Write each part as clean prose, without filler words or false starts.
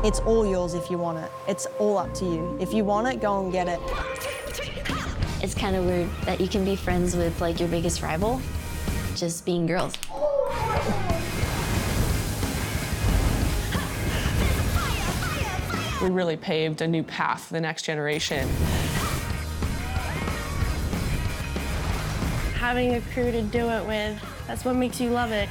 It's all yours if you want it. It's all up to you. If you want it, go and get it. It's kind of weird that you can be friends with like your biggest rival, just being girls. We really paved a new path for the next generation. Having a crew to do it with, that's what makes you love it.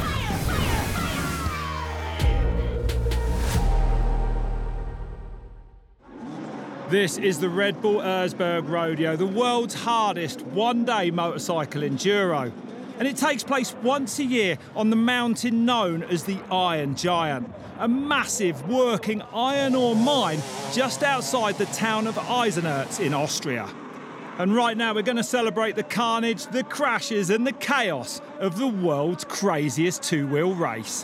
This is the Red Bull Erzberg Rodeo, the world's hardest one-day motorcycle enduro. And it takes place once a year on the mountain known as the Iron Giant, a massive working iron ore mine just outside the town of Eisenerz in Austria. And right now we're going to celebrate the carnage, the crashes and the chaos of the world's craziest two-wheel race.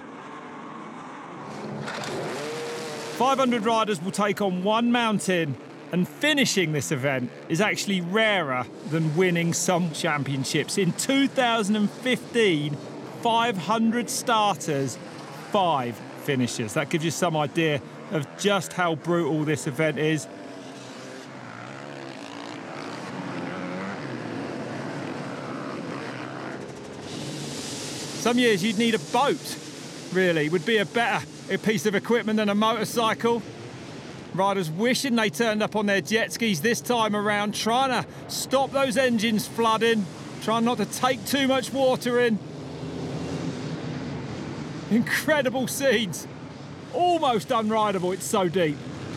500 riders will take on one mountain, and finishing this event is actually rarer than winning some championships. In 2015, 500 starters, 5 finishers. That gives you some idea of just how brutal this event is. Some years you'd need a boat, really. Would be a better piece of equipment than a motorcycle. Riders wishing they turned up on their jet skis this time around, trying to stop those engines flooding, trying not to take too much water in. Incredible scenes. Almost unrideable, it's so deep.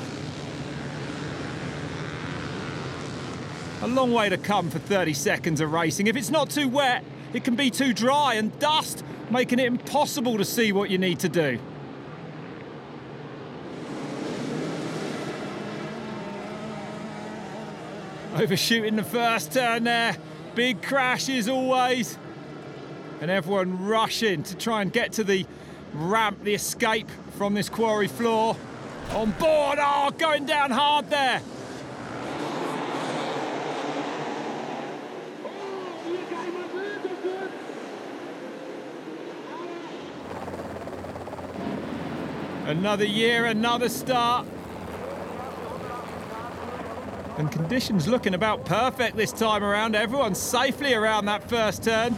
A long way to come for 30 seconds of racing. If it's not too wet, it can be too dry and dust, making it impossible to see what you need to do. Overshooting the first turn there. Big crashes always. And everyone rushing to try and get to the ramp, the escape from this quarry floor. On board, oh, going down hard there. Another year, another start. And conditions looking about perfect this time around. Everyone's safely around that first turn.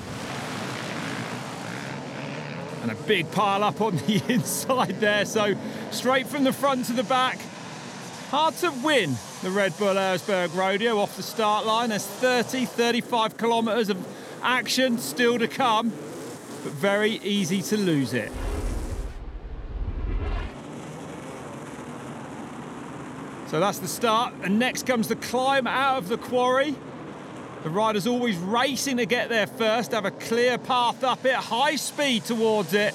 And a big pile up on the inside there, so straight from the front to the back. Hard to win the Red Bull Erzberg Rodeo off the start line. There's 35 kilometres of action still to come, but very easy to lose it. So that's the start, and next comes the climb out of the quarry. The riders always racing to get there first, have a clear path up it, high speed towards it.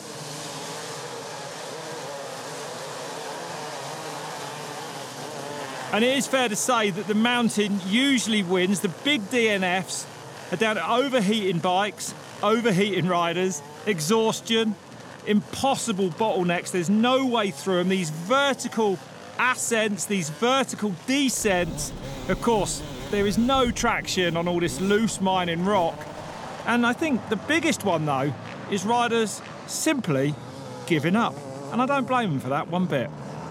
And it is fair to say that the mountain usually wins. The big DNFs are down to overheating bikes, overheating riders, exhaustion, impossible bottlenecks. There's no way through them. These vertical ascents, these vertical descents. Of course, there is no traction on all this loose mining rock. And I think the biggest one, though, is riders simply giving up. And I don't blame them for that one bit.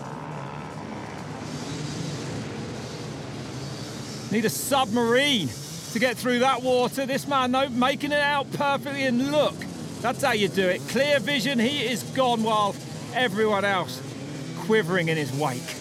Need a submarine to get through that water. This man, though, making it out perfectly, and look, that's how you do it. Clear vision, he is gone while everyone else quivering in his wake.